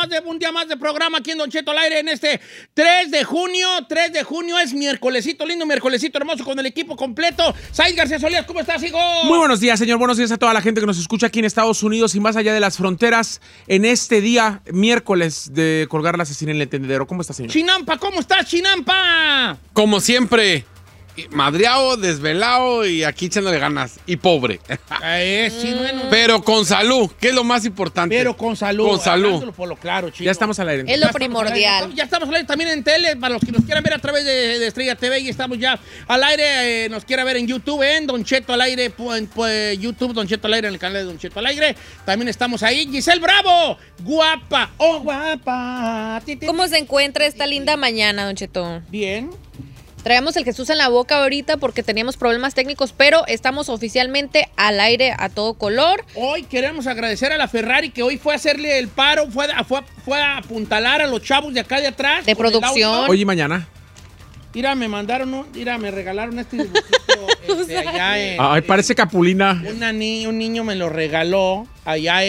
un día más de programa aquí en Don Cheto al aire en este 3 de junio. 3 de junio es miércolesito, lindo miércolesito hermoso con el equipo completo. Said García Solías, ¿cómo estás, hijo? Muy buenos días, señor. Buenos días a toda la gente que nos escucha aquí en Estados Unidos y más allá de las fronteras en este día, miércoles, de colgar la asesina en el tendedero. ¿Cómo estás, señor? Chinampa, ¿cómo estás, Chinampa? Como siempre, madreado, desvelado y aquí echándole ganas. Y pobre. Sí, bueno. Pero con salud, que es lo más importante. Pero con salud. Con salud. Hablándolo por lo claro, Chino. Ya estamos al aire. Es lo primordial. Ya estamos al aire también en tele, para los que nos quieran ver a través de Estrella TV, y estamos ya al aire, nos quiera ver en YouTube, en Don Cheto al aire, pues, YouTube, Don Cheto al aire, en el canal de Don Cheto al aire. También estamos ahí. Giselle Bravo, guapa, oh guapa. ¿Cómo se encuentra esta linda mañana, Don Cheto? Bien. Traemos el Jesús en la boca ahorita porque teníamos problemas técnicos, pero estamos oficialmente al aire a todo color. Hoy queremos agradecer a la Ferrari que hoy fue a hacerle el paro, fue a apuntalar a los chavos de acá de atrás. De producción. Hoy y mañana. Mira, me regalaron este dibujito allá en... Ay, parece Capulina. Un niño me lo regaló allá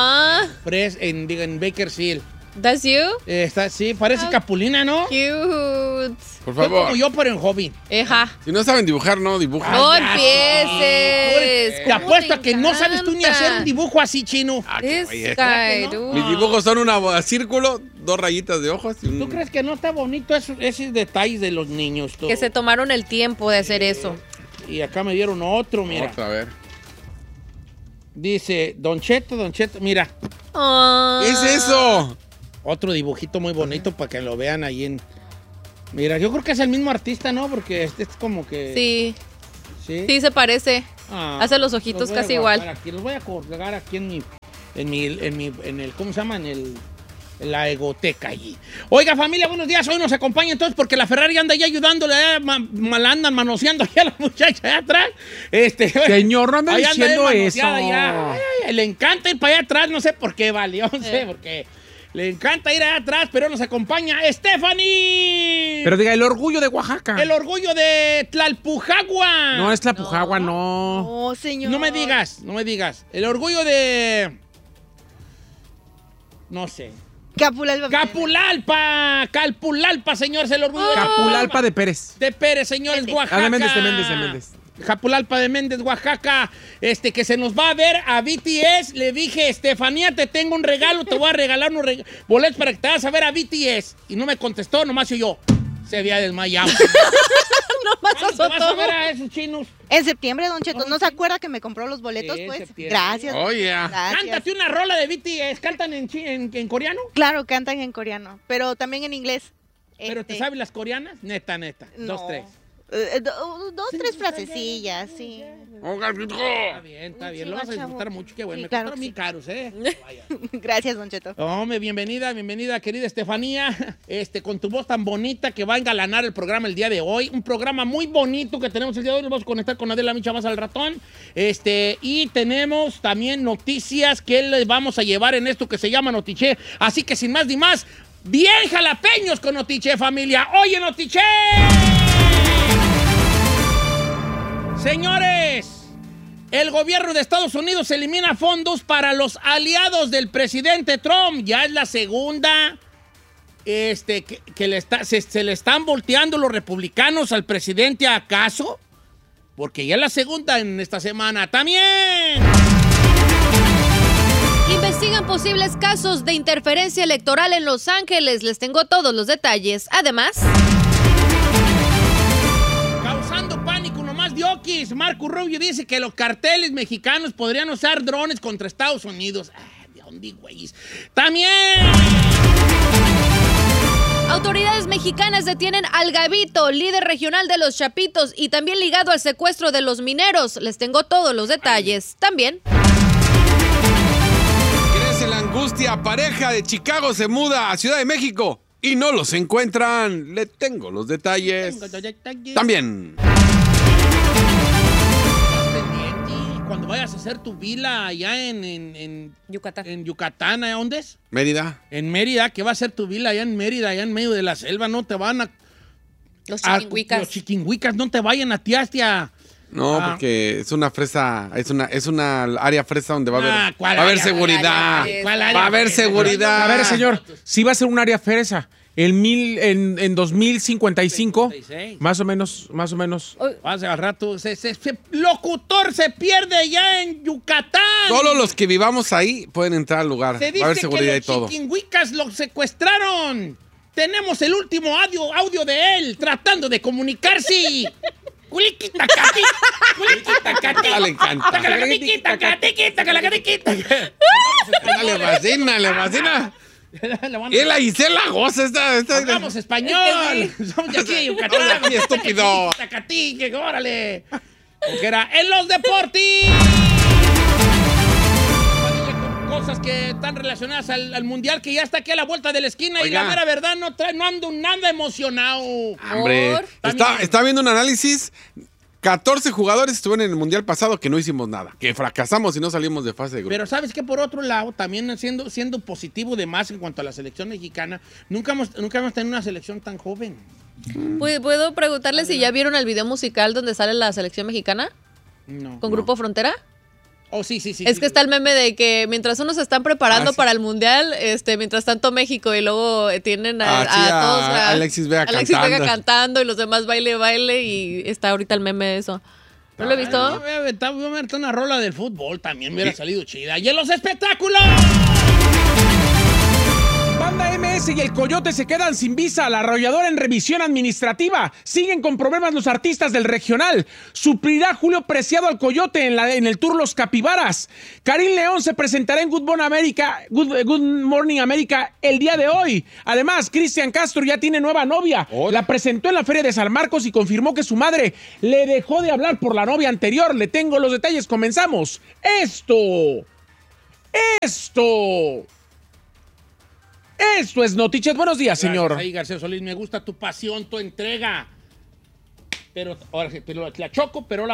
en Bakersfield. That's you? Sí, parece Capulina, ¿no? Cute. Por Fue favor. como yo, pero en joven. Eja. Si no saben dibujar, no dibujan. No ya empieces. Te apuesto a que no sabes tú ni hacer un dibujo así, Chino. This Oye, guy, ¿no? dude. Mis dibujos son un círculo, 2 rayitas de ojos y un... ¿Tú crees que no está bonito esos detalles de los niños? Todo? Que se tomaron el tiempo de hacer eso. Y acá me dieron otro, mira. Vamos a ver. Dice, Don Cheto, mira. Ah. ¿Qué es eso? Otro dibujito muy bonito para que lo vean ahí en... Mira, yo creo que es el mismo artista, ¿no? Porque este es como que... Sí, Sí, sí se parece. Ah, Hace los ojitos voy a casi guardar igual. Aquí, los voy a colgar aquí en el, ¿cómo se llama? En la egoteca allí. Oiga, familia, buenos días. Hoy nos acompaña entonces porque la Ferrari anda ya ayudándole, andan manoseando allá a la muchacha allá atrás. Señor, no anda ahí anda diciendo manoseada eso. ya. Ay, le encanta ir para allá atrás, no sé por qué, vale, yo no sé por qué. Le encanta ir allá atrás, pero nos acompaña Stephanie. Pero diga, el orgullo de Oaxaca. El orgullo de Tlalpujagua. No es Tlalpujagua, no. No, señor. No me digas. El orgullo de... No sé. Calpulalpa, señores, el orgullo de... Capulalpa de Pérez. De Pérez, señores, Oaxaca. De Méndez. Capulalpa de Méndez, Oaxaca. Que se nos va a ver a BTS. Le dije, Estefanía, te tengo un regalo, te voy a regalar unos boletos para que te vayas a ver a BTS. Y no me contestó, nomás yo. Se había desmayado. ¿Cuándo te vas a ver a esos chinos? En septiembre, Don Cheto, ¿no se acuerda que me compró los boletos, Sí, pues? septiembre. Gracias. Oh, yeah. Gracias. Cántate una rola de BTS. ¿Cantan en coreano? Claro, cantan en coreano, pero también en inglés. ¿Pero te sabes las coreanas? Neta. No. 2, 3. Dos, tres frasecillas, sí. Está bien. Lo vas a disfrutar mucho. Qué bueno. Sí, Me claro costaron que 1,000 caros, ¿eh? Vaya. Gracias, Don Cheto. Hombre, bienvenida, querida Estefanía. Con tu voz tan bonita que va a engalanar el programa el día de hoy. Un programa muy bonito que tenemos el día de hoy. Nos vamos a conectar con Adela Micha más al ratón. Y tenemos también noticias que les vamos a llevar en esto que se llama Notiche. Así que sin más ni más, bien jalapeños con Notiche, familia. ¡Oye, Notiche! Señores, el gobierno de Estados Unidos elimina fondos para los aliados del presidente Trump. Ya es la segunda que se le están volteando los republicanos al presidente, ¿acaso? Porque ya es la segunda en esta semana también. Investigan posibles casos de interferencia electoral en Los Ángeles. Les tengo todos los detalles. Además... Causando pánico nomás diokis. Marco Rubio dice que los carteles mexicanos podrían usar drones contra Estados Unidos. ¿De dónde, güeyes? También... Autoridades mexicanas detienen al Gabito, líder regional de los Chapitos y también ligado al secuestro de los mineros. Les tengo todos los detalles. También... Crece la angustia. Pareja de Chicago se muda a Ciudad de México y no los encuentran. Le tengo los detalles. También. Cuando vayas a hacer tu vila allá en Yucatán. En Yucatán, ¿a dónde es? Mérida. En Mérida, que va a ser tu vila allá en Mérida, allá en medio de la selva, no te van a... Los chiquinhuicas. Los chiquinhuicas no te vayan a ti hasta No, porque es una fresa, es una área fresa donde va a haber, ¿cuál va a haber área? seguridad. ¿Cuál área? Va a haber seguridad. A ver, señor, si va a ser un área fresa. En 2055, 56. más o menos. Hace al rato, locutor se pierde ya en Yucatán. Solo los que vivamos ahí pueden entrar al lugar. Se Va a haber dice seguridad que y todo. los chiquinhuicas lo secuestraron. Tenemos el último audio de él tratando de comunicarse. Culiquitacati, culiquitacati. Le encanta. Le fascina, le fascina. Y la Gisela goza esta. Hablamos español. Somos de aquí, Yucatán. Aquí, estúpido. Tacatí, que órale. Porque era en los deportes. Cosas que están relacionadas al mundial que ya está aquí a la vuelta de la esquina. Oiga. Y la mera verdad no ando nada emocionado. Hombre, está viendo un análisis. 14 jugadores estuvieron en el mundial pasado que no hicimos nada. Que fracasamos y no salimos de fase de grupo. Pero ¿sabes qué? Por otro lado, también siendo positivo de más en cuanto a la selección mexicana, nunca hemos tenido una selección tan joven. ¿Puedo preguntarle si ya vieron el video musical donde sale la selección mexicana? No. ¿Con Grupo Frontera? Oh, sí. Es que está el meme de que mientras unos se están preparando sí. para el mundial, mientras tanto México y luego tienen a todos Alexis Vega cantando y los demás baile y está ahorita el meme de eso. ¿No lo he visto? Voy a meter una rola del fútbol también, me hubiera salido chida. ¡Y en los espectáculos! Banda MS y el Coyote se quedan sin visa. La Arrolladora en revisión administrativa. Siguen con problemas los artistas del regional. Suplirá Julio Preciado al Coyote en el tour Los Capibaras. Karim León se presentará en Good Morning America el día de hoy. Además, Cristian Castro ya tiene nueva novia. La presentó en la Feria de San Marcos y confirmó que su madre le dejó de hablar por la novia anterior. Le tengo los detalles. Comenzamos. Esto es Noticias. Buenos días, señor. Gracias, ahí, García Solís, me gusta tu pasión, tu entrega. Pero la choco, pero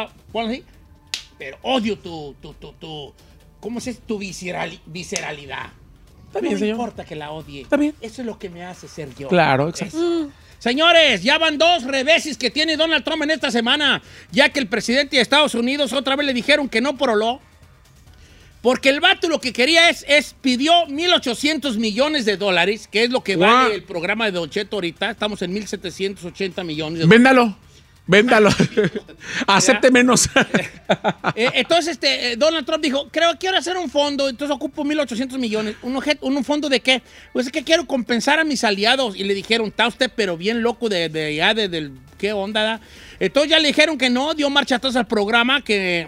odio tu ¿cómo se dice? Tu visceralidad. Está bien, no me señor. importa que la odie. Está bien. Eso es lo que me hace ser yo. Claro, exacto. Señores, ya van 2 reveses que tiene Donald Trump en esta semana, ya que el presidente de Estados Unidos otra vez le dijeron que no poroló. Porque el vato lo que quería pidió $1,800 millones, que es lo que vale el programa de Don Cheto ahorita. Estamos en $1,780 millones. Véndalo. Acepte menos. Entonces, Donald Trump dijo, quiero hacer un fondo, entonces ocupo $1,800 millones. ¿Un fondo de qué? Pues es que quiero compensar a mis aliados. Y le dijeron, está usted pero bien loco del ¿qué onda da? Entonces ya le dijeron que no, dio marcha atrás al programa, que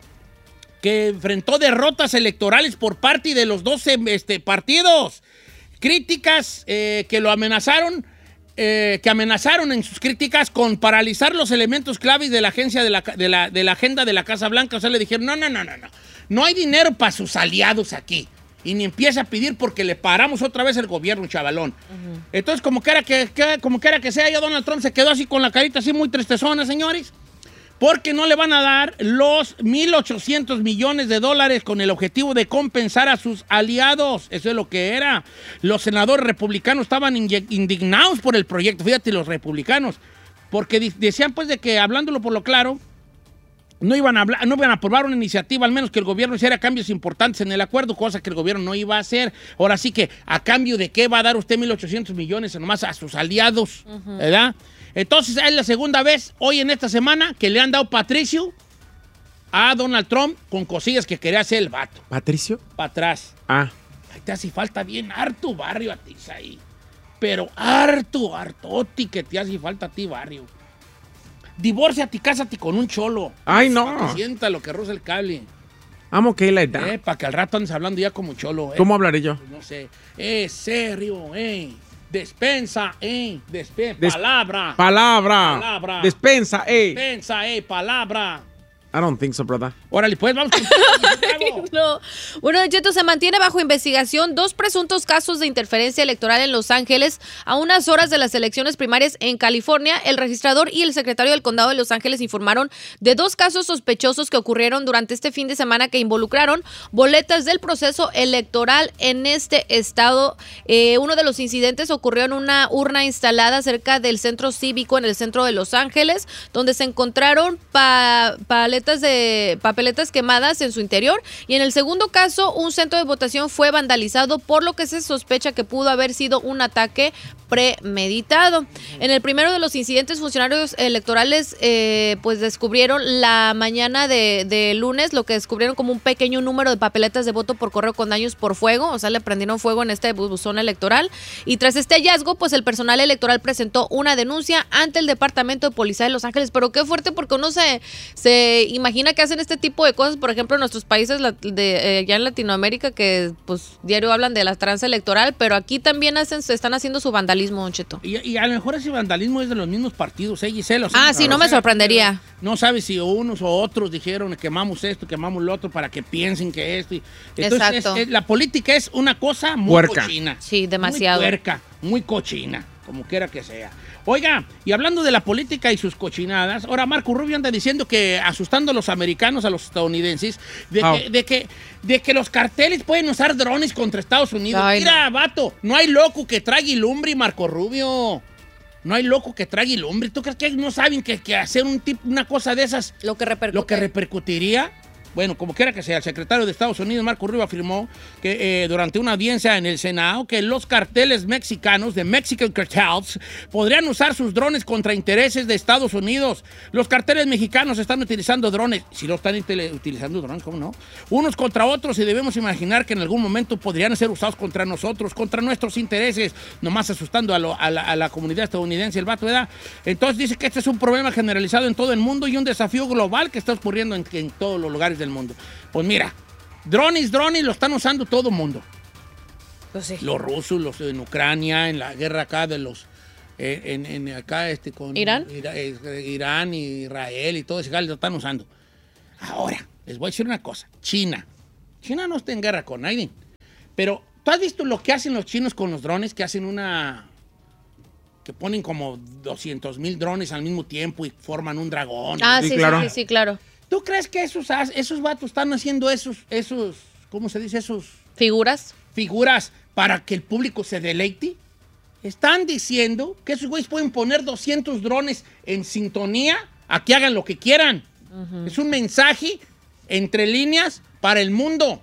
enfrentó derrotas electorales por parte de los 12 partidos. Críticas que lo amenazaron, que amenazaron en sus críticas con paralizar los elementos claves de la agencia de la agenda de la Casa Blanca. O sea, le dijeron, no hay dinero para sus aliados aquí. Y ni empieza a pedir porque le paramos otra vez el gobierno, chavalón. Uh-huh. Entonces, como quiera que sea, ya Donald Trump se quedó así con la carita así muy tristezona, señores. Porque no le van a dar los $1,800 millones con el objetivo de compensar a sus aliados. Eso es lo que era. Los senadores republicanos estaban indignados por el proyecto. Fíjate, los republicanos. Porque decían, pues, de que, hablándolo por lo claro, no iban a aprobar una iniciativa, al menos que el gobierno hiciera cambios importantes en el acuerdo, cosa que el gobierno no iba a hacer. Ahora sí que, ¿a cambio de qué va a dar usted $1,800 millones nomás a sus aliados? Uh-huh. ¿Verdad? Entonces, es la segunda vez hoy en esta semana que le han dado Patricio a Donald Trump con cosillas que quería hacer el vato. ¿Patricio? Para atrás. Ah. Ay, te hace falta bien harto barrio a ti, ahí. Pero hartoti que te hace falta a ti barrio. Divórciate y cásate con un cholo. Ay, no. Para que sienta lo que roza el cable. Amo que la edad. Para que al rato andes hablando ya como cholo. ¿Cómo hablaré yo? Pues no sé. Serio, Despensa, palabra. Despensa, Despensa, palabra. I don't think so, brother. Órale, pues, vamos con No. Bueno, Don Cheto, se mantiene bajo investigación 2 presuntos casos de interferencia electoral en Los Ángeles a unas horas de las elecciones primarias en California. El registrador y el secretario del condado de Los Ángeles informaron de 2 casos sospechosos que ocurrieron durante este fin de semana que involucraron boletas del proceso electoral en este estado. Uno de los incidentes ocurrió en una urna instalada cerca del centro cívico en el centro de Los Ángeles, donde se encontraron papeletas quemadas en su interior, y en el segundo caso un centro de votación fue vandalizado, por lo que se sospecha que pudo haber sido un ataque premeditado. En el primero de los incidentes, funcionarios electorales pues descubrieron la mañana de lunes lo que descubrieron como un pequeño número de papeletas de voto por correo con daños por fuego, o sea, le prendieron fuego en este buzón electoral, y tras este hallazgo, pues el personal electoral presentó una denuncia ante el Departamento de Policía de Los Ángeles. Pero qué fuerte, porque uno se imagina que hacen este tipo de cosas, por ejemplo, en nuestros países ya en Latinoamérica, que pues diario hablan de la tranza electoral, pero aquí también están haciendo su vandalismo, Don Cheto. Y a lo mejor ese vandalismo es de los mismos partidos, Gisela? Sí, no me sorprendería. No sabes si unos o otros dijeron quemamos esto, quemamos lo otro para que piensen que esto. Entonces, exacto. La política es una cosa muy puerca. Cochina. Sí, demasiado. Muy puerca, muy cochina, como quiera que sea. Oiga, y hablando de la política y sus cochinadas, ahora Marco Rubio anda diciendo que asustando a los americanos, a los estadounidenses, de que los carteles pueden usar drones contra Estados Unidos. Ay, mira, vato, no hay loco que trague lumbre, Marco Rubio. No hay loco que trague lumbre. ¿Tú crees que no saben que hacer una cosa de esas Lo que repercutiría? Bueno, como quiera que sea, el secretario de Estados Unidos, Marco Rubio, afirmó que durante una audiencia en el Senado que los carteles mexicanos, de Mexican Cartels, podrían usar sus drones contra intereses de Estados Unidos. Los carteles mexicanos están utilizando drones. Si no están utilizando drones, ¿cómo no? Unos contra otros, y debemos imaginar que en algún momento podrían ser usados contra nosotros, contra nuestros intereses, nomás asustando a la comunidad estadounidense, el vato, ¿verdad? Entonces dice que este es un problema generalizado en todo el mundo y un desafío global que está ocurriendo en todos los lugares del mundo. Pues mira, drones lo están usando todo el mundo. Pues sí. Los rusos, los en Ucrania, en la guerra acá de los acá con ¿Irán? Irán y Israel y todo ese lo están usando. Ahora, les voy a decir una cosa. China no está en guerra con nadie. Pero, ¿tú has visto lo que hacen los chinos con los drones? Que hacen que ponen como 200,000 drones al mismo tiempo y forman un dragón. Sí, claro. ¿Tú crees que esos vatos están haciendo esos, ¿cómo se dice? Esos Figuras para que el público se deleite. Están diciendo que esos güeyes pueden poner 200 drones en sintonía a que hagan lo que quieran. Uh-huh. Es un mensaje entre líneas para el mundo.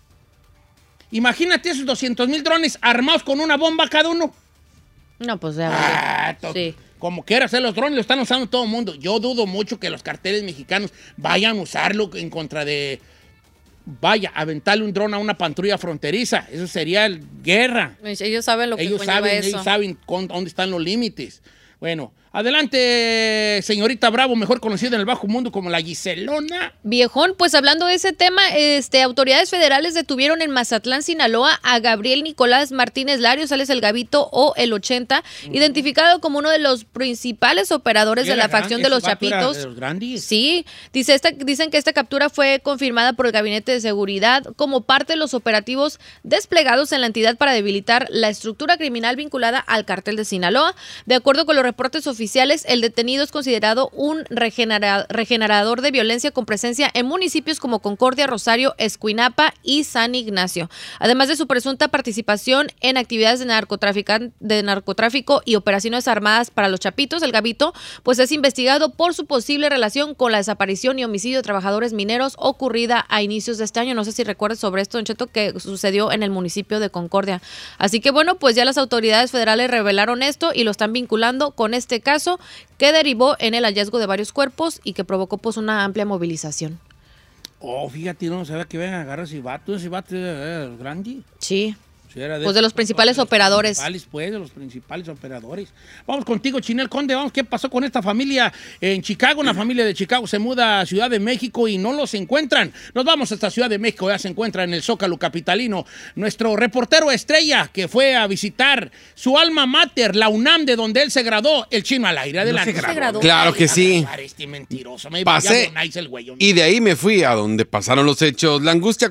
Imagínate esos 200,000 drones armados con una bomba cada uno. No, pues ya. Sí. Como quiera hacer los drones, lo están usando todo el mundo. Yo dudo mucho que los carteles mexicanos vayan a usarlo en contra de... aventarle un dron a una patrulla fronteriza. Eso sería guerra. Ellos saben lo que conlleva eso. Ellos saben dónde están los límites. Bueno, adelante, señorita Bravo, mejor conocida en el bajo mundo como la Giselona. Viejón, pues hablando de ese tema, autoridades federales detuvieron en Mazatlán, Sinaloa, a Gabriel Nicolás Martínez Larios, sales el Gabito o el 80, identificado como uno de los principales operadores de la facción de los Chapitos. ¿De los grandes? Sí, dicen que esta captura fue confirmada por el Gabinete de Seguridad como parte de los operativos desplegados en la entidad para debilitar la estructura criminal vinculada al cártel de Sinaloa. De acuerdo con los reportes oficiales, el detenido es considerado un regenerador de violencia con presencia en municipios como Concordia, Rosario, Escuinapa y San Ignacio. Además de su presunta participación en actividades de narcotráfico y operaciones armadas para los Chapitos, el Gabito pues es investigado por su posible relación con la desaparición y homicidio de trabajadores mineros ocurrida a inicios de este año. No sé si recuerdas sobre esto, Don Cheto, que sucedió en el municipio de Concordia. Así que bueno, pues ya las autoridades federales revelaron esto y lo están vinculando con este caso que derivó en el hallazgo de varios cuerpos y que provocó pues una amplia movilización. Oh, fíjate, no sabía que iban a agarrar ese vato grande. Sí. Sí, era Pues de los principales operadores. De los principales operadores. Vamos contigo, Chinel Conde. Vamos, ¿qué pasó con esta familia en Chicago? Una familia de Chicago se muda a Ciudad de México y no los encuentran. Nos vamos hasta Ciudad de México. Ya se encuentra en el Zócalo capitalino nuestro reportero estrella que fue a visitar su alma mater, la UNAM, de donde él se graduó, el Chino al aire. Adelante. ¿No se graduó? Claro que sí. Este mentiroso. Pasé y de ahí me fui a donde pasaron los hechos. La angustia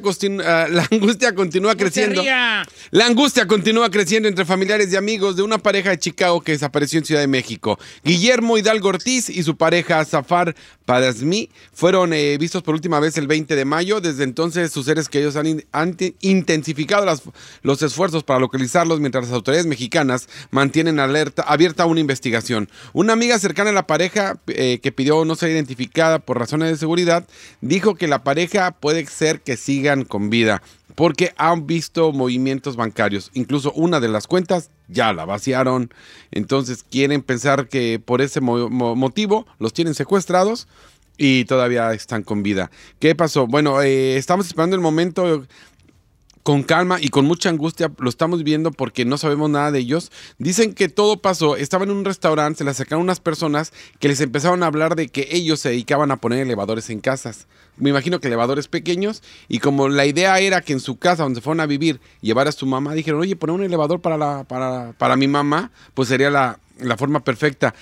continúa creciendo. La angustia continúa creciendo entre familiares y amigos de una pareja de Chicago que desapareció en Ciudad de México. Guillermo Hidalgo Ortiz y su pareja Zafar Padasmi fueron vistos por última vez el 20 de mayo. Desde entonces sus seres queridos han intensificado los esfuerzos para localizarlos, mientras las autoridades mexicanas mantienen abierta una investigación. Una amiga cercana a la pareja que pidió no ser identificada por razones de seguridad dijo que la pareja puede ser que sigan con vida, porque han visto movimientos bancarios. Incluso una de las cuentas ya la vaciaron. Entonces quieren pensar que por ese motivo los tienen secuestrados y todavía están con vida. ¿Qué pasó? Bueno, estamos esperando el momento con calma y con mucha angustia. Lo estamos viendo porque no sabemos nada de ellos. Dicen que todo pasó, estaban en un restaurante, se le acercaron unas personas que les empezaron a hablar de que ellos se dedicaban a poner elevadores en casas. Me imagino que elevadores pequeños, y como la idea era que en su casa donde se fueron a vivir llevar a su mamá, dijeron, oye, poner un elevador para mi mamá, pues sería la forma perfecta.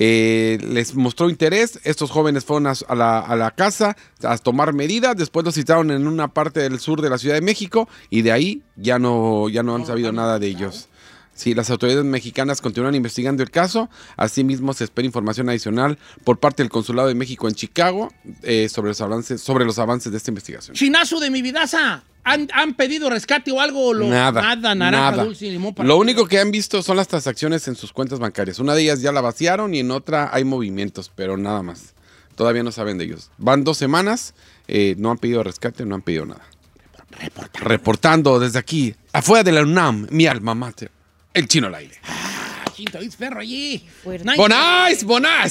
Les mostró interés, estos jóvenes fueron a la casa a tomar medidas, después los citaron en una parte del sur de la Ciudad de México y de ahí ya no han sabido nada de ellos. Sí, las autoridades mexicanas continúan investigando el caso. Asimismo, se espera información adicional por parte del Consulado de México en Chicago sobre los avances de esta investigación. Chinazo de mi vidaza. ¿Han pedido rescate o algo? Nada, naranja, dulce y limón. Lo único que han visto son las transacciones en sus cuentas bancarias. Una de ellas ya la vaciaron y en otra hay movimientos, pero nada más. Todavía no saben de ellos. Van 2 semanas, no han pedido rescate, no han pedido nada. Reportando desde aquí, afuera de la UNAM, mi alma mater. El Chino al aire. Chinto, ¿viste perro allí? ¡Bonais!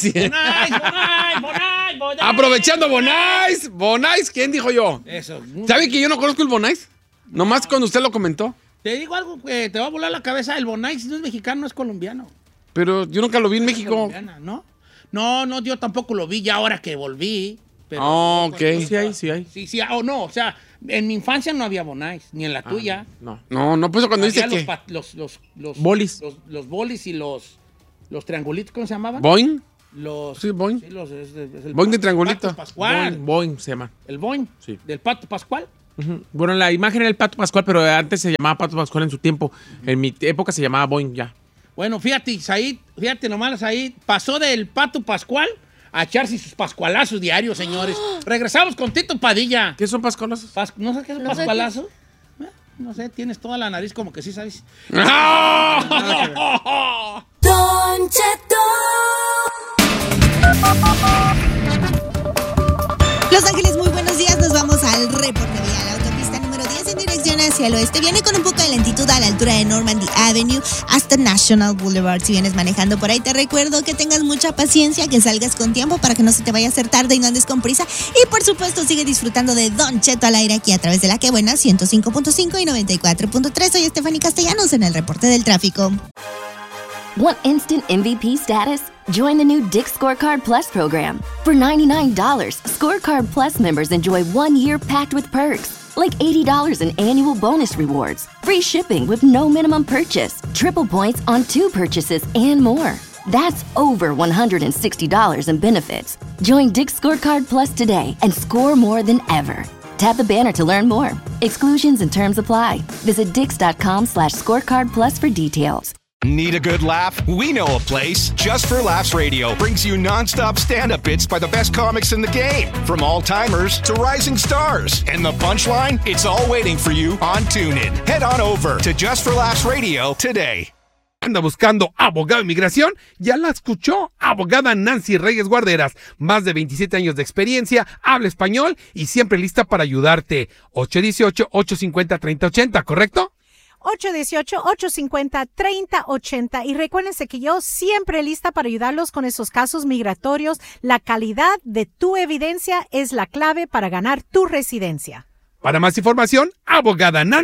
Aprovechando Bonais. ¿Quién dijo yo? Eso. ¿Sabe que yo no conozco el Bonais? Nomás cuando usted lo comentó. Te digo algo que te va a volar la cabeza. El Bonais no es mexicano, no es colombiano. Pero yo nunca lo vi en México. ¿No? No, yo tampoco lo vi ya ahora que volví. Pero ok. Sí hay. Sí, no, o sea, en mi infancia no había Bonais, ni en la tuya. No, pues cuando dice que... los bolis. Los bolis y los triangulitos, ¿cómo se llamaban? ¿Boing? Sí, Boing. Sí, es el Boing de triangulito. Pato Pascual. Boing se llama. ¿El Boing? Sí. ¿Del Pato Pascual? Uh-huh. Bueno, la imagen era el Pato Pascual, pero antes se llamaba Pato Pascual en su tiempo. En mi época se llamaba Boing ya. Bueno, fíjate nomás, Said pasó del Pato Pascual a echarse sus pascualazos diarios, señores. Regresamos con Tito Padilla. ¿Qué son pascualazos? ¿No sabes qué es un pascualazo? No sé, tienes toda la nariz como que sí sabes. Don Cheto. Los Ángeles, muy buenos días. Nos vamos al reporte vial. La autopista número 10 en dirección hacia el oeste viene con un poco de lentitud a la altura de Normandy Avenue hasta National Boulevard. Si vienes manejando por ahí, te recuerdo que tengas mucha paciencia, que salgas con tiempo para que no se te vaya a hacer tarde y no andes con prisa. Y por supuesto, sigue disfrutando de Don Cheto al aire aquí a través de La Que Buena 105.5 y 94.3. Soy Stephanie Castellanos en el reporte del tráfico. Want instant MVP status? Join the new Dick's Scorecard Plus program. For $99, Scorecard Plus members enjoy 1 year packed with perks, like $80 in annual bonus rewards, free shipping with no minimum purchase, triple points on 2 purchases, and more. That's over $160 in benefits. Join Dick's Scorecard Plus today and score more than ever. Tap the banner to learn more. Exclusions and terms apply. Visit dix.com/scorecard plus for details. Need a good laugh? We know a place. Just for Laughs Radio brings you nonstop stand-up bits by the best comics in the game. From all-timers to rising stars. And the punchline? It's all waiting for you on TuneIn. Head on over to Just for Laughs Radio today. Anda buscando abogado de inmigración, ya la escuchó, abogada Nancy Reyes Guarderas, más de 27 años de experiencia, habla español y siempre lista para ayudarte. 818-850-3080, ¿correcto? 818-850-3080. Y recuérdense que yo siempre lista para ayudarlos con esos casos migratorios. La calidad de tu evidencia es la clave para ganar tu residencia. Para más información, abogadanancy.com.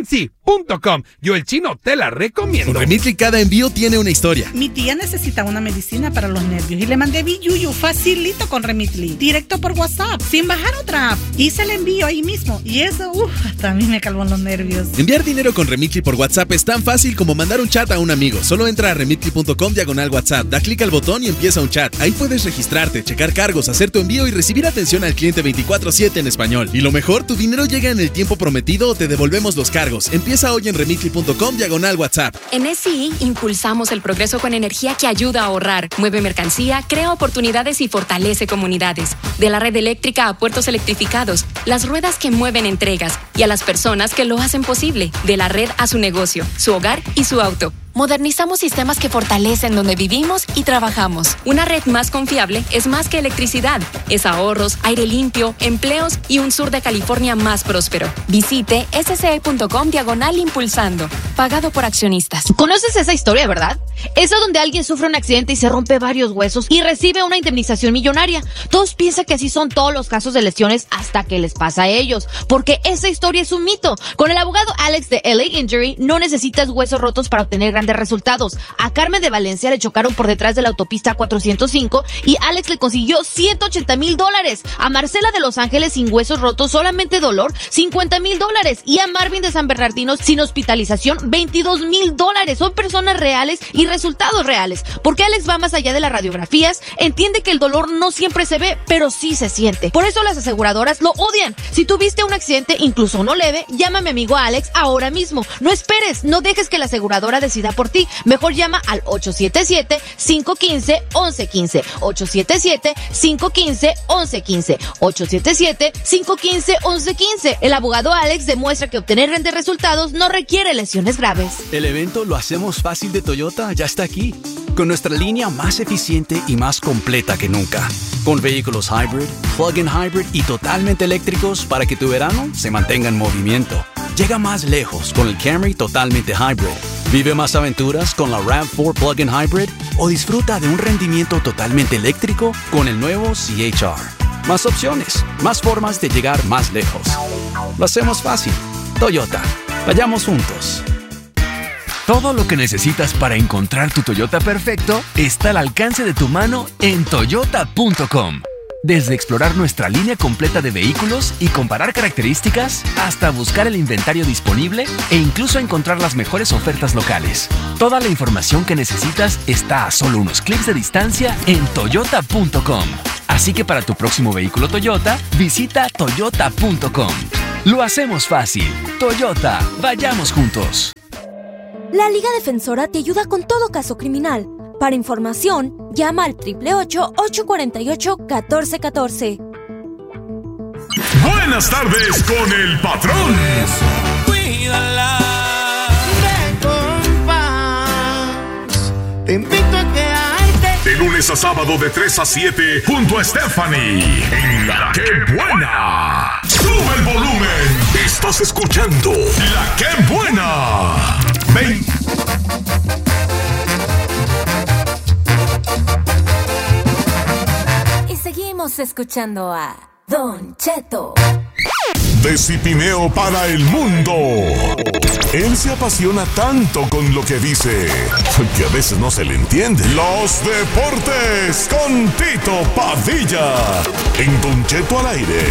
Remitly.com. Yo, el chino, te la recomiendo. Con Remitly cada envío tiene una historia. Mi tía necesita una medicina para los nervios y le mandé Biyuyu facilito con Remitly, directo por WhatsApp, sin bajar otra app. Hice el envío ahí mismo y eso, hasta a mí me calmó los nervios. Enviar dinero con Remitly por WhatsApp es tan fácil como mandar un chat a un amigo. Solo entra a remitly.com/WhatsApp, da clic al botón y empieza un chat. Ahí puedes registrarte, checar cargos, hacer tu envío y recibir atención al cliente 24/7 en español. Y lo mejor, tu dinero llega en el tiempo prometido o te devolvemos los cargos. Empieza hoy en remitly.com/WhatsApp. En SCI impulsamos el progreso con energía que ayuda a ahorrar, mueve mercancía, crea oportunidades y fortalece comunidades. De la red eléctrica a puertos electrificados, las ruedas que mueven entregas y a las personas que lo hacen posible. De la red a su negocio, su hogar y su auto. Modernizamos sistemas que fortalecen donde vivimos y trabajamos. Una red más confiable es más que electricidad. Es ahorros, aire limpio, empleos y un sur de California más próspero. Visite sce.com/impulsando. Pagado por accionistas. ¿Conoces esa historia, verdad? Esa donde alguien sufre un accidente y se rompe varios huesos y recibe una indemnización millonaria. Todos piensan que así son todos los casos de lesiones hasta que les pasa a ellos, porque esa historia es un mito. Con el abogado Alex de LA Injury no necesitas huesos rotos para obtener grandes resultados. A Carmen de Valencia le chocaron por detrás de la autopista 405 y Alex le consiguió $180,000. A Marcela de Los Ángeles sin huesos rotos, solamente dolor, $50,000. Y a Marvin de San Bernardino sin hospitalización, $22,000. Son personas reales y resultados reales, porque Alex va más allá de las radiografías, entiende que el dolor no siempre se ve, pero sí se siente. Por eso las aseguradoras lo odian. Si tuviste un accidente, incluso no leve, llama a mi amigo Alex ahora mismo. No esperes, no dejes que la aseguradora decida por ti. Mejor llama al 877-515-1115. 877-515-1115. 877-515-1115. El abogado Alex demuestra que obtener grandes resultados no requiere lesiones graves. El evento Lo Hacemos Fácil de Toyota ya está aquí, con nuestra línea más eficiente y más completa que nunca. Con vehículos hybrid, plug-in hybrid y totalmente eléctricos para que tu verano se mantenga en movimiento. Llega más lejos con el Camry totalmente hybrid. Vive más aventuras con la RAV4 Plug-in Hybrid o disfruta de un rendimiento totalmente eléctrico con el nuevo CHR. Más opciones, más formas de llegar más lejos. Lo hacemos fácil. Toyota. Vayamos juntos. Todo lo que necesitas para encontrar tu Toyota perfecto está al alcance de tu mano en Toyota.com. Desde explorar nuestra línea completa de vehículos y comparar características, hasta buscar el inventario disponible e incluso encontrar las mejores ofertas locales. Toda la información que necesitas está a solo unos clics de distancia en Toyota.com. Así que para tu próximo vehículo Toyota, visita Toyota.com. Lo hacemos fácil. Toyota, vayamos juntos. La Liga Defensora te ayuda con todo caso criminal. Para información, llama al 888-848-1414. Buenas tardes con el patrón. Cuídala de compás. Te invito a quedarte. De lunes a sábado de 3 a 7 junto a Stephanie en La Qué Buena. Sube el volumen. Estás escuchando La Qué Buena. Ven. Y seguimos escuchando a Don Cheto. De Cipineo para el mundo. Él se apasiona tanto con lo que dice que a veces no se le entiende. Los deportes con Tito Padilla en Don Cheto al aire.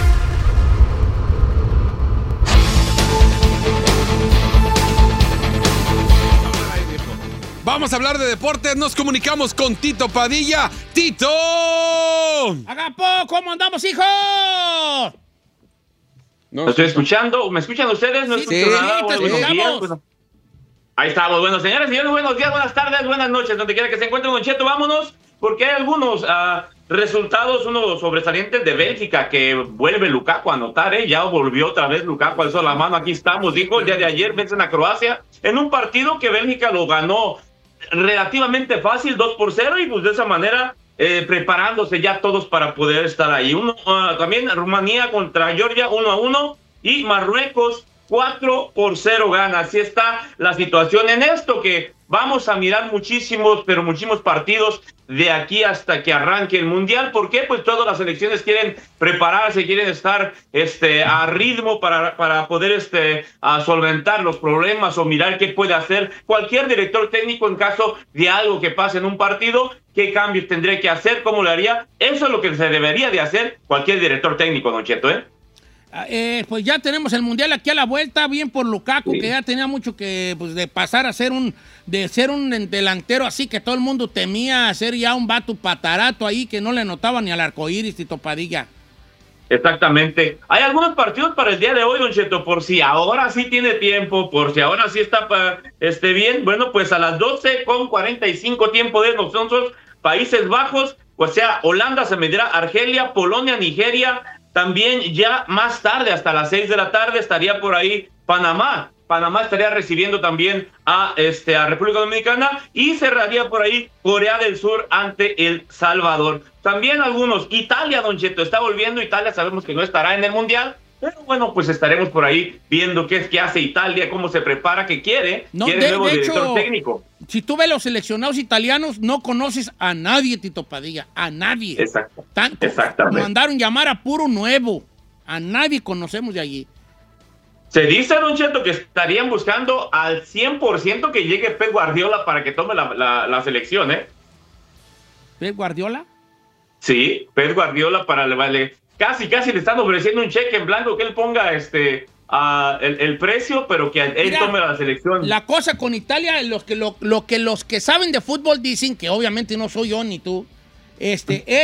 Vamos a hablar de deportes, nos comunicamos con Tito Padilla. ¡Tito! ¡Agapo! ¿Cómo andamos, hijo? No, ¿lo estoy escuchando? ¿Me escuchan ustedes? ¿No escucho nada? Buenos días. Bueno, ahí estamos. Bueno, señores, señores, buenos días, buenas tardes, buenas noches. Donde quiera que se encuentren, Don Cheto, vámonos, porque hay algunos resultados, unos sobresalientes de Bélgica, que vuelve Lukaku a anotar, ya volvió otra vez Lukaku, alzó la mano, aquí estamos, dijo, el día de ayer vencen a Croacia, en un partido que Bélgica lo ganó relativamente fácil, 2-0, y pues de esa manera preparándose ya todos para poder estar ahí. También Rumanía contra Georgia 1-1, y Marruecos 4-0 gana. Así está la situación en esto, que vamos a mirar muchísimos partidos de aquí hasta que arranque el Mundial. ¿Por qué? Pues todas las selecciones quieren prepararse, quieren estar a ritmo para poder a solventar los problemas o mirar qué puede hacer cualquier director técnico en caso de algo que pase en un partido. ¿Qué cambios tendría que hacer? ¿Cómo lo haría? Eso es lo que se debería de hacer cualquier director técnico, Don Cheto, pues ya tenemos el Mundial aquí a la vuelta, bien por Lukaku, que ya tenía mucho que de pasar a ser un delantero así que todo el mundo temía, ser ya un vato patarato ahí que no le notaba ni al arcoíris, Tito Padilla. Exactamente. Hay algunos partidos para el día de hoy, Don Cheto, por si ahora sí tiene tiempo, por si ahora sí está bien. Bueno, pues a las 12:45 tiempo de nosotros, Países Bajos, pues sea Holanda se medirá Argelia, Polonia, Nigeria. También ya más tarde, hasta las 6 de la tarde, estaría por ahí Panamá. Panamá estaría recibiendo también a República Dominicana y cerraría por ahí Corea del Sur ante El Salvador. También algunos, Italia, Don Cheto, está volviendo. Italia sabemos que no estará en el Mundial, pero bueno, pues estaremos por ahí viendo qué es que hace Italia, cómo se prepara, qué quiere. Quiere nuevo director técnico. Si tú ves los seleccionados italianos, no conoces a nadie, Tito Padilla, a nadie. Exacto. Exactamente. Mandaron llamar a puro nuevo. A nadie conocemos de allí. Se dice, Don Cheto, que estarían buscando al 100% que llegue Pep Guardiola para que tome la selección, ¿Pep Guardiola? Sí, Pep Guardiola casi le están ofreciendo un cheque en blanco que él ponga el precio, pero que él tome la selección. La cosa con Italia, los que saben de fútbol dicen, que obviamente no soy yo ni tú, es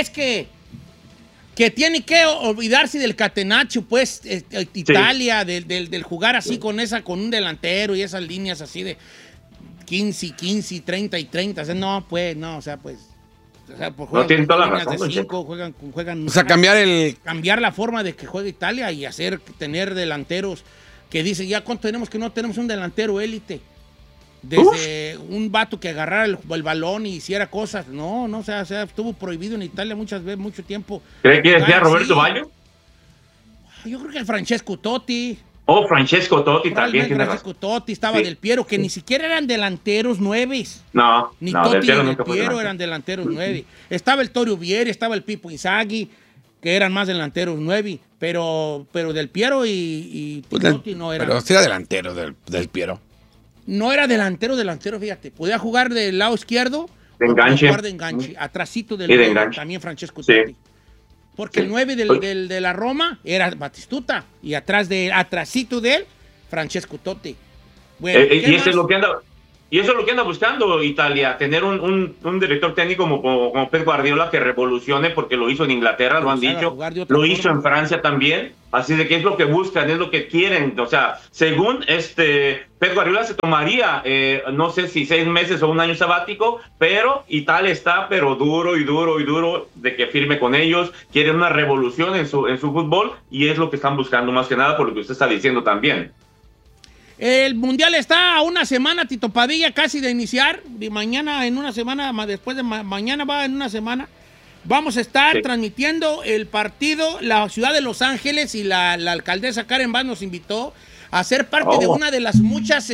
que tiene que olvidarse del catenaccio, pues, Italia, sí, del jugar así con un delantero y esas líneas así de 15, 30 y 30. O sea, no, pues no tienen toda la razón, de 5, juegan o sea, cambiar la forma de que juegue Italia y tener delanteros que dicen, ya cuánto tenemos que no tenemos un delantero élite. Desde un vato que agarrara el balón y hiciera cosas. No, o sea, estuvo prohibido en Italia muchas veces, mucho tiempo. ¿Cree que decía Roberto Baggio? Yo creo que el Francesco Totti. Francesco Totti también. Francesco Totti, estaba Del Piero, que ni siquiera eran delanteros 9. Ni no, Totti ni Del Piero eran delanteros 9. Estaba el Torio Vieri, estaba el Pipo Inzaghi, que eran más delanteros 9. Pero Del Piero y Totti no eran. Pero sí era delantero Del Piero. No era delantero, fíjate. Podía jugar del lado izquierdo. De enganche. Jugar de enganche. Atrasito del 9, también Francesco Totti. Porque el 9 de la Roma era Batistuta. Y atrasito de él, Francesco Totti. Bueno, y eso es lo que anda buscando Italia, tener un director técnico como Pep Guardiola que revolucione, porque lo hizo en Inglaterra, lo han dicho, lo hizo en Francia también, así de que es lo que buscan, es lo que quieren. O sea, según Pep Guardiola se tomaría, no sé si 6 meses o un año sabático, pero Italia está duro de que firme con ellos, quieren una revolución en su fútbol, y es lo que están buscando más que nada, por lo que usted está diciendo también. El Mundial está a una semana, Tito Padilla, casi de iniciar. De mañana, en una semana, después de mañana va en una semana. Vamos a estar transmitiendo el partido. La ciudad de Los Ángeles y la alcaldesa Karen Bass nos invitó a ser parte de una de las muchas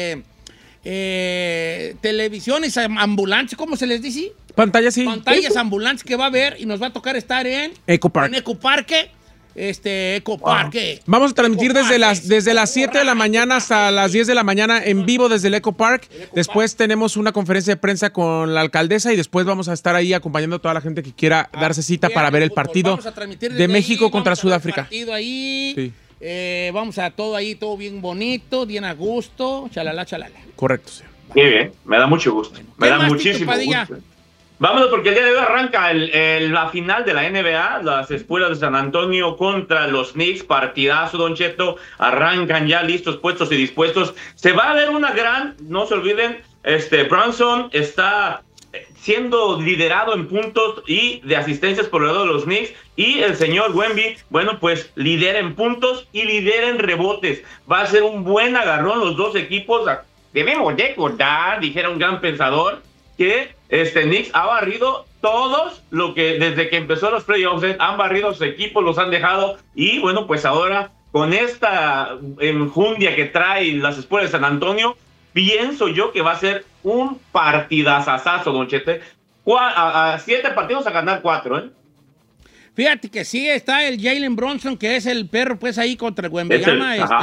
televisiones ambulantes, ¿cómo se les dice? Pantallas, sí. Pantallas ambulantes que va a haber, y nos va a tocar estar en Eco Park. En Eco Parque. Eco Parque. Vamos a transmitir desde las 7 de la mañana hasta las 10 de la mañana en vivo desde el Eco Park. Después tenemos una conferencia de prensa con la alcaldesa y después vamos a estar ahí acompañando a toda la gente que quiera darse cita para ver el partido de México contra Sudáfrica. Sí. Vamos a todo ahí, todo bien bonito, bien a gusto, chalala. Correcto, sí. Muy bien, me da mucho gusto. Me da muchísimo gusto. Vámonos, porque el día de hoy arranca la final de la NBA, las Espuelas de San Antonio contra los Knicks, partidazo, Don Cheto, arrancan ya listos, puestos y dispuestos. Se va a ver no se olviden, Brunson está siendo liderado en puntos y de asistencias por el lado de los Knicks, y el señor Wemby, bueno, pues lidera en puntos y lidera en rebotes. Va a ser un buen agarrón los dos equipos. Debemos recordar, dijera un gran pensador, que Knicks ha barrido todos desde que empezó los playoffs, han barrido sus equipos, los han dejado, y bueno, pues ahora con esta enjundia que trae las Espuelas de San Antonio, pienso yo que va a ser un partidazazazo, Don Chete. A 7 partidos a ganar 4, ¿eh? Fíjate que sí está el Jalen Brunson, que es el perro, pues, ahí contra el Wembanyama. Va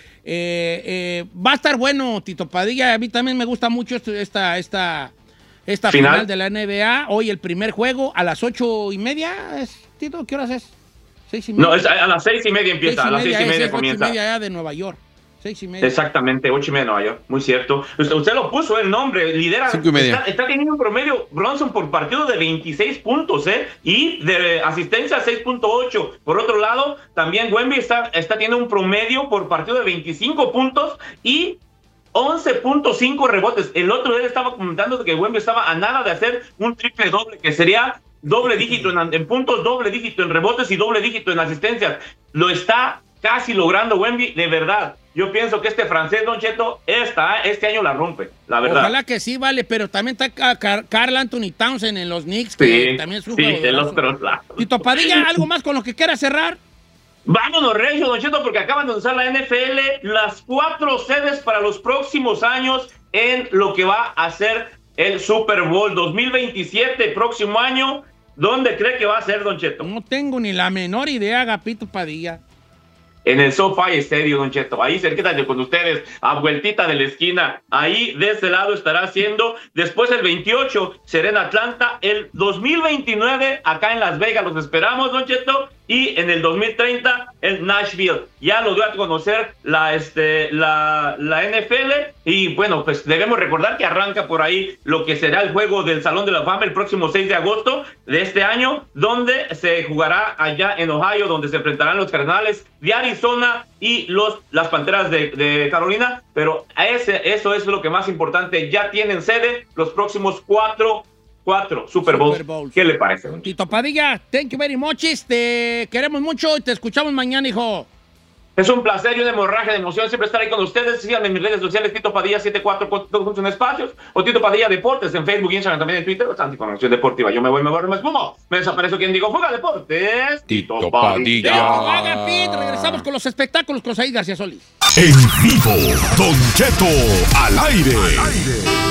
a estar bueno, Tito Padilla. A mí también me gusta mucho esta final de la NBA. Hoy el primer juego a las 8:30. Tito, ¿qué horas es? 6:30. No, a las 6:30 empieza. A las 6:30 comienza. 8:30 de Nueva York. 6:30. Exactamente, 8:30 de Nueva York. Muy cierto. Usted lo puso el nombre, lidera. 5:30. Está teniendo un promedio Bronson por partido de 26 puntos, y de asistencia 6.8. Por otro lado, también Wemby está teniendo un promedio por partido de 25 puntos y 11.5 rebotes. El otro día estaba comentando que Wemby estaba a nada de hacer un triple doble, que sería doble dígito en puntos, doble dígito en rebotes y doble dígito en asistencias. Lo está casi logrando Wemby, de verdad. Yo pienso que este francés, Don Cheto, este año la rompe, la verdad. Ojalá que sí, vale, pero también está Karl Anthony Townsend en los Knicks, que también es un jugador. Del otro lado. Tito Padilla, ¿algo más con lo que quiera cerrar? Vámonos, regio, Don Cheto, porque acaban de lanzar la NFL las 4 sedes para los próximos años en lo que va a ser el Super Bowl 2027, próximo año. ¿Dónde cree que va a ser, Don Cheto? No tengo ni la menor idea, Agapito Padilla. En el SoFi Stadium, Don Cheto, ahí cerquita de con ustedes, a vueltita de la esquina, ahí de este lado estará haciendo. Después el 28 será en Atlanta, el 2029 acá en Las Vegas los esperamos, Don Cheto, y en el 2030 en Nashville. Ya lo dio a conocer la NFL, y bueno, pues debemos recordar que arranca por ahí lo que será el juego del Salón de la Fama el próximo 6 de agosto de este año, donde se jugará allá en Ohio, donde se enfrentarán los Cardenales de Arizona y las Panteras de Carolina. Pero eso es lo que más importante, ya tienen sede los próximos 4 Super Bowls. ¿Qué le parece? Tito Padilla, thank you very much. Te queremos mucho y te escuchamos mañana, hijo. Es un placer y una hemorragia de emoción siempre estar ahí con ustedes. Síganme en mis redes sociales, Tito Padilla 74 todos en espacios, o Tito Padilla Deportes en Facebook, Instagram, también en Twitter. Información deportiva. Yo me voy, me espumo. Me desaparezco quien digo, juega deportes. Tito Padilla. Regresamos con los espectáculos con Said García Solís. En vivo, Don Cheto al aire.